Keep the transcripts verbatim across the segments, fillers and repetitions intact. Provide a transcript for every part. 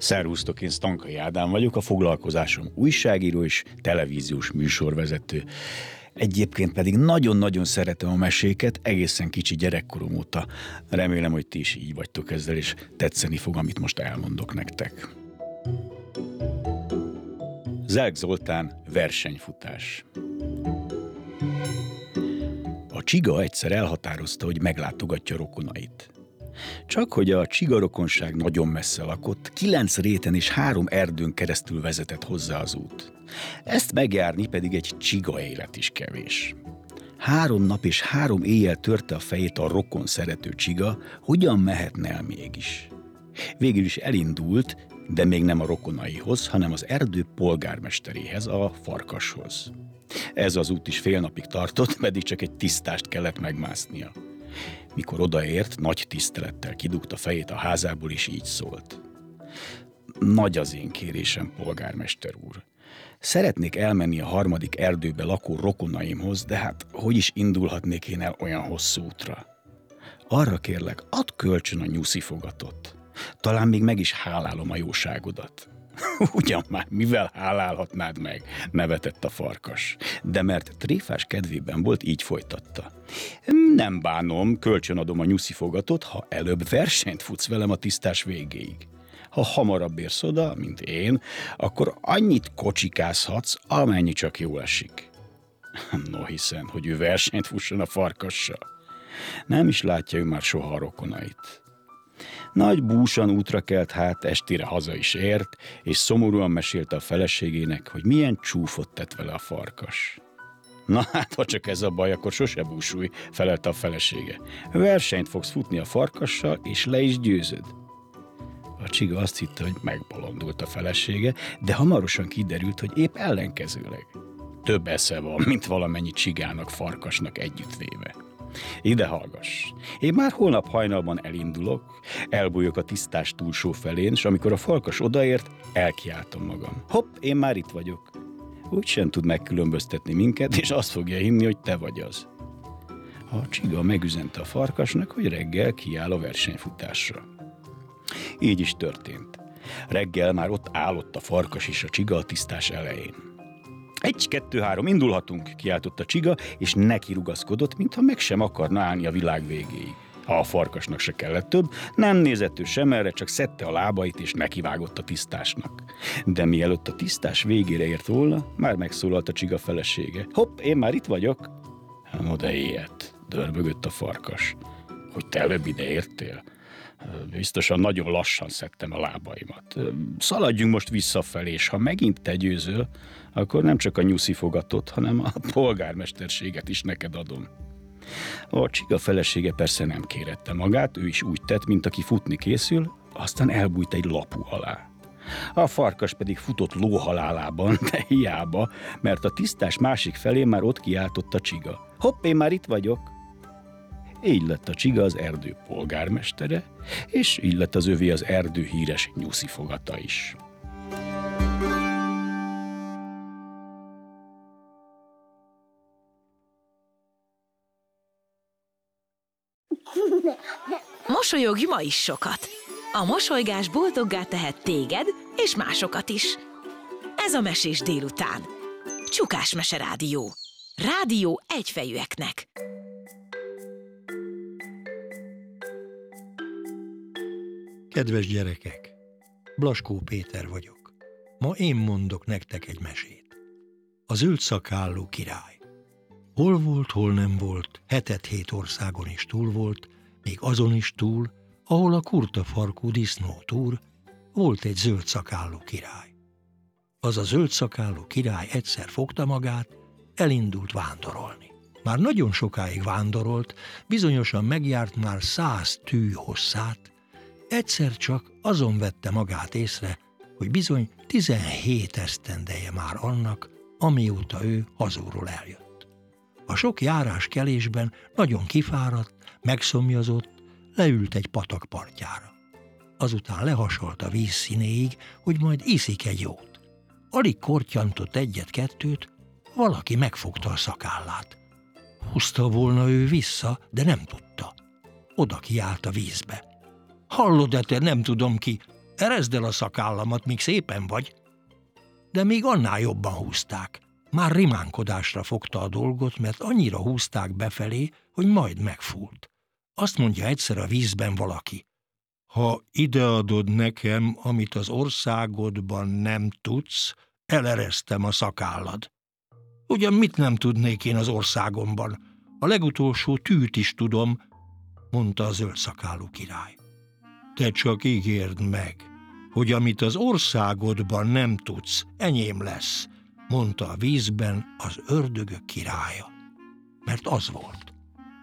Szervusztok, én Stankai Ádám vagyok, a foglalkozásom újságíró és televíziós műsorvezető. Egyébként pedig nagyon-nagyon szeretem a meséket, egészen kicsi gyerekkorom óta. Remélem, hogy ti is így vagytok ezzel, és tetszeni fog, amit most elmondok nektek. Zelk Zoltán, versenyfutás. A csiga egyszer elhatározta, hogy meglátogatja rokonait. Csak hogy a csigarokonság nagyon messze lakott, kilenc réten és három erdőn keresztül vezetett hozzá az út. Ezt megjárni pedig egy csiga élet is kevés. Három nap és három éjjel törte a fejét a rokon szerető csiga, hogyan mehetne el mégis. Végül is elindult, de még nem a rokonaihoz, hanem az erdő polgármesteréhez, a farkashoz. Ez az út is fél napig tartott, pedig csak egy tisztást kellett megmásznia. Mikor odaért, nagy tisztelettel kidugta fejét a házából, és így szólt. Nagy az én kérésem, polgármester úr. Szeretnék elmenni a harmadik erdőbe lakó rokonaimhoz, de hát hogy is indulhatnék én el olyan hosszú útra? Arra kérlek, add kölcsön a nyuszifogatot. Talán még meg is hálálom a jóságodat. Ugyan már, mivel hálálhatnád meg? Nevetett a farkas. De mert tréfás kedvében volt, így folytatta. Nem bánom, kölcsönadom a nyuszifogatot, ha előbb versenyt futsz velem a tisztás végéig. Ha hamarabb érsz oda, mint én, akkor annyit kocsikázhatsz, amennyi csak jól esik. No hiszen, hogy ő versenyt fusson a farkassal. Nem is látja ő már soha a rokonait. Nagy búsan útra kelt hát, estére haza is ért, és szomorúan mesélte a feleségének, hogy milyen csúfot tett vele a farkas. Na hát, ha csak ez a baj, akkor sose búsulj, felelte a felesége. Versenyt fogsz futni a farkassal, és le is győzöd. A csiga azt hitte, hogy megbolondult a felesége, de hamarosan kiderült, hogy épp ellenkezőleg. Több esze van, mint valamennyi csigának, farkasnak együttvéve. Ide hallgass. Én már holnap hajnalban elindulok, elbújok a tisztás túlsó felén, és amikor a farkas odaért, elkiáltom magam. Hopp, én már itt vagyok. Úgy sem tud megkülönböztetni minket, és azt fogja hinni, hogy te vagy az. A csiga megüzente a farkasnak, hogy reggel kiáll a versenyfutásra. Így is történt. Reggel már ott állott a farkas és a csiga a tisztás elején. Egy, kettő, három, indulhatunk, kiáltott a csiga, és neki rugaszkodott, mintha meg sem akarna állni a világ végéig. Ha a farkasnak se kellett több, nem nézett ő sem erre, csak szedte a lábait, és nekivágott a tisztásnak. De mielőtt a tisztás végére ért volna, már megszólalt a csiga felesége. Hopp, én már itt vagyok. No de ilyet, dörbögött a farkas. Hogy te előbb ide értél? Biztosan nagyon lassan szedtem a lábaimat. Szaladjunk most visszafelé, és ha megint te győzöl, akkor nem csak a nyuszifogatot, hanem a polgármesterséget is neked adom. A csiga felesége persze nem kérette magát, ő is úgy tett, mint aki futni készül, aztán elbújt egy lapu alá. A farkas pedig futott lóhalálában, de hiába, mert a tisztás másik felé már ott kiáltott a csiga. Hopp, én már itt vagyok! Így lett a csiga az erdő polgármestere, és így lett az övé az erdő híres nyuszifogata is. Mosolyogj ma is sokat! A mosolygás boldoggá tehet téged és másokat is. Ez a Mesés délután. Csukás Mese Rádió. Rádió egyfejűeknek. Kedves gyerekek, Blaskó Péter vagyok. Ma én mondok nektek egy mesét. A zöld szakállú király. Hol volt, hol nem volt, hetet-hét országon is túl volt, még azon is túl, ahol a kurta farkú disznó túr, volt egy zöld szakállú király. Az a zöld szakállú király egyszer fogta magát, elindult vándorolni. Már nagyon sokáig vándorolt, bizonyosan megjárt már száz tű hosszát, egyszer csak azon vette magát észre, hogy bizony tizenhét esztendeje már annak, amióta ő hazúról eljött. A sok járás-kelésben nagyon kifáradt, megszomjazott, leült egy patak partjára. Azután lehasalt a víz színéig, hogy majd iszik egy jót. Alig korttyantott egyet-kettőt, valaki megfogta a szakállát. Húzta volna ő vissza, de nem tudta. Oda kiállt a vízbe. Hallod-e te, nem tudom ki, ereszd el a szakállamat, míg szépen vagy. De még annál jobban húzták. Már rimánkodásra fogta a dolgot, mert annyira húzták befelé, hogy majd megfúlt. Azt mondja egyszer a vízben valaki: ha ideadod nekem, amit az országodban nem tudsz, eleresztem a szakállad. Ugyan mit nem tudnék én az országomban? A legutolsó tűt is tudom, mondta a zöldszakálú király. Te csak ígérd meg, hogy amit az országodban nem tudsz, enyém lesz, mondta a vízben az ördögök királya. Mert az volt.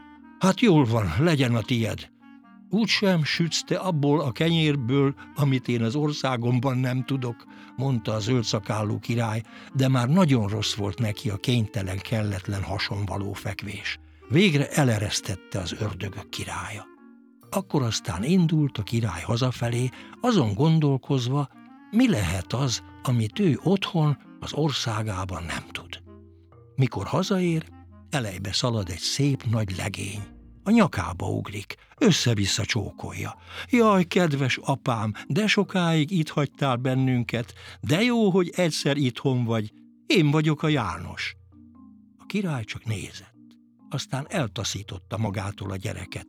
Hát jól van, legyen a tied. Úgysem sütsz te abból a kenyérből, amit én az országomban nem tudok, mondta a zöldszakálú király, de már nagyon rossz volt neki a kénytelen, kelletlen hason való fekvés. Végre eleresztette az ördögök királya. Akkor aztán indult a király hazafelé, azon gondolkozva, mi lehet az, amit ő otthon az országában nem tud. Mikor hazaér, elejbe szalad egy szép nagy legény. A nyakába ugrik, össze-vissza csókolja. Jaj, kedves apám, de sokáig itt hagytál bennünket, de jó, hogy egyszer itthon vagy. Én vagyok a János. A király csak nézett, aztán eltaszította magától a gyereket.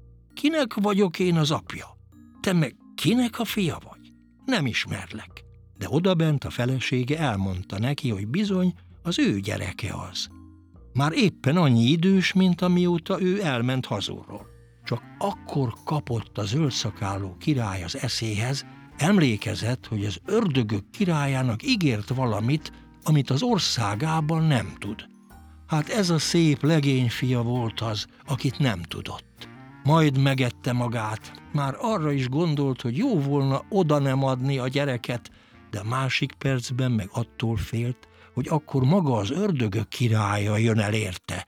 Kinek vagyok én az apja? Te meg kinek a fia vagy? Nem ismerlek. De odabent a felesége elmondta neki, hogy bizony az ő gyereke az. Már éppen annyi idős, mint amióta ő elment hazulról. Csak akkor kapott a zöldszakálú király az eszéhez, emlékezett, hogy az ördögök királyának ígért valamit, amit az országában nem tud. Hát ez a szép legényfia volt az, akit nem tudott. Majd megette magát, már arra is gondolt, hogy jó volna oda nem adni a gyereket, de másik percben meg attól félt, hogy akkor maga az ördögök királya jön el érte.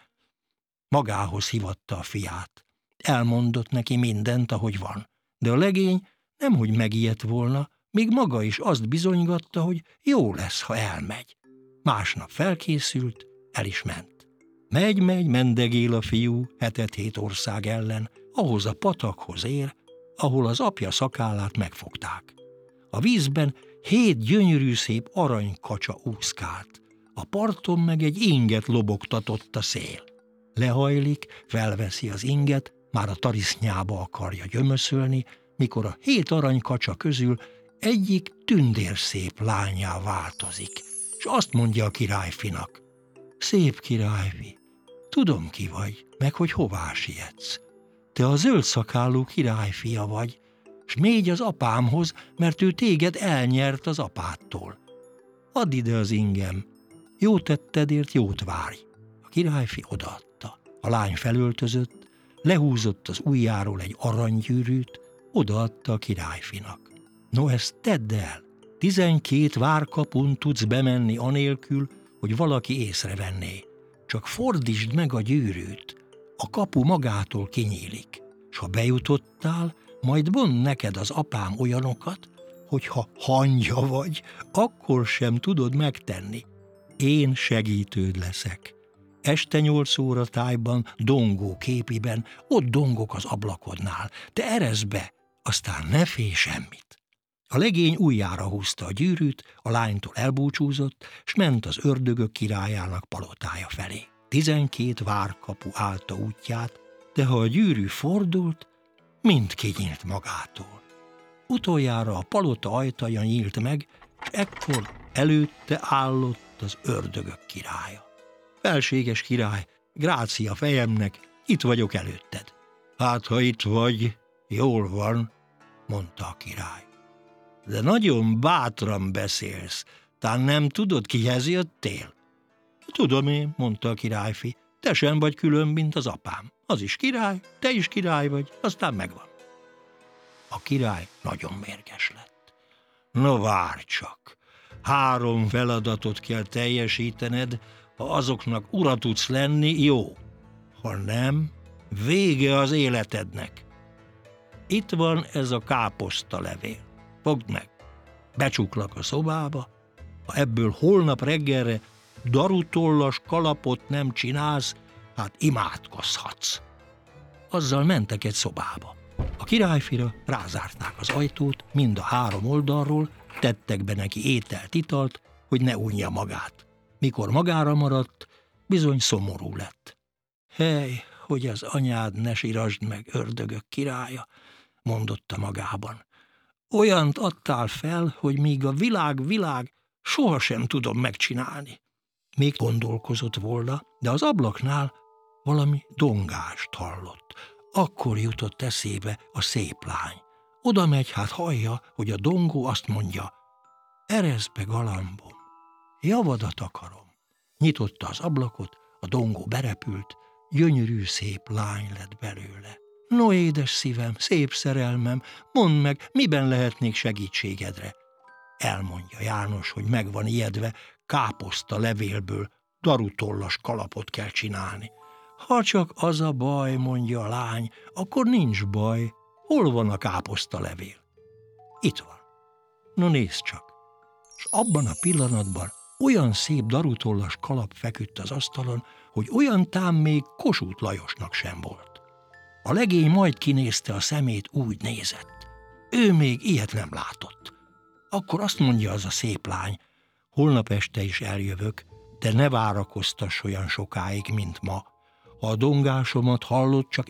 Magához hívatta a fiát. Elmondott neki mindent, ahogy van, de a legény nemhogy megijedt volna, még maga is azt bizonygatta, hogy jó lesz, ha elmegy. Másnap felkészült, el is ment. Megy-megy, mendegél a fiú hetet-hét ország ellen, ahhoz a patakhoz ér, ahol az apja szakállát megfogták. A vízben hét gyönyörű szép aranykacsa úszkált, a parton meg egy inget lobogtatott a szél. Lehajlik, felveszi az inget, már a tarisznyába akarja gyömöszölni, mikor a hét aranykacsa közül egyik tündérszép lányá változik, és azt mondja a királyfinak: szép királyfi, tudom ki vagy, meg hogy hová sietsz. Te a zöldszakálú királyfia vagy, s mégy az apámhoz, mert ő téged elnyert az apádtól. Add ide az ingem, jó tettedért jót várj. A királyfi odaadta. A lány felöltözött, lehúzott az ujjáról egy aranygyűrűt, odaadta a királyfinak. No, ezt tedd el, tizenkét várkapun tudsz bemenni anélkül, hogy valaki észrevenné. Csak fordítsd meg a gyűrűt, a kapu magától kinyílik, s ha bejutottál, majd mond neked az apám olyanokat, hogy ha hangya vagy, akkor sem tudod megtenni. Én segítőd leszek. Este nyolc óra tájban, dongó képiben, ott dongok az ablakodnál. Te ereszd be, aztán ne félj semmit. A legény ujjára húzta a gyűrűt, a lánytól elbúcsúzott, s ment az ördögök királyának palotája felé. Tizenkét várkapu állta útját, de ha a gyűrű fordult, mind kinyílt magától. Utoljára a palota ajtaja nyílt meg, és ekkor előtte állott az ördögök királya. Felséges király, grácia fejemnek, itt vagyok előtted. Hát, ha itt vagy, jól van, mondta a király. De nagyon bátran beszélsz, tán nem tudod, kihez jöttél? Tudom én, mondta a királyfi, te sem vagy külön, mint az apám. Az is király, te is király vagy, aztán megvan. A király nagyon mérges lett. No várj csak, három feladatot kell teljesítened, ha azoknak ura tudsz lenni, jó. Ha nem, vége az életednek. Itt van ez a káposztalevél. Fogd meg, becsuklak a szobába, ha ebből holnap reggelre darutollas kalapot nem csinálsz, hát imádkozhatsz. Azzal mentek egy szobába. A királyfira rázárták az ajtót mind a három oldalról, tettek be neki ételt, italt, hogy ne unja magát. Mikor magára maradt, bizony szomorú lett. Hely, hogy az anyád ne sirasd meg, ördögök királya, mondotta magában. Olyant adtál fel, hogy míg a világ világ, sohasem tudom megcsinálni. Még gondolkozott volna, de az ablaknál valami dongást hallott. Akkor jutott eszébe a szép lány. Oda megy, hát hallja, hogy a dongó azt mondja, ereszd be, galambom, javadat akarom. Nyitotta az ablakot, a dongó berepült, gyönyörű szép lány lett belőle. No, édes szívem, szép szerelmem, mondd meg, miben lehetnék segítségedre? Elmondja János, hogy meg van ijedve, káposzta levélből darutollas kalapot kell csinálni. Ha csak az a baj, mondja a lány, akkor nincs baj. Hol van a káposzta levél? Itt van. No, nézd csak. És abban a pillanatban olyan szép darutollas kalap feküdt az asztalon, hogy olyan tám még Kossuth Lajosnak sem volt. A legény majd kinézte a szemét, úgy nézett. Ő még ilyet nem látott. Akkor azt mondja az a szép lány, holnap este is eljövök, de ne várakoztass olyan sokáig, mint ma. Ha a dongásomat hallod, csak